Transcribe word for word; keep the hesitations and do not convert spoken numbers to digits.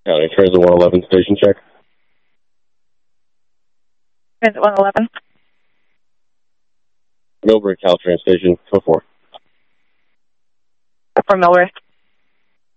County Transit one eleven station check. Transit one eleven. Millbury Caltrain station, four four. For Millbury.